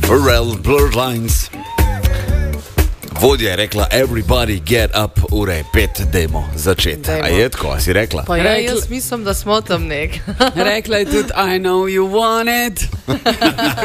Pharrell, Blurred Lines. Vodja je rekla, everybody get up, ure 5, dajmo začeti. A je tako, a si rekla? Pa ja, jaz mislim, da smo tam nek. Rekla je tudi, I know you want it.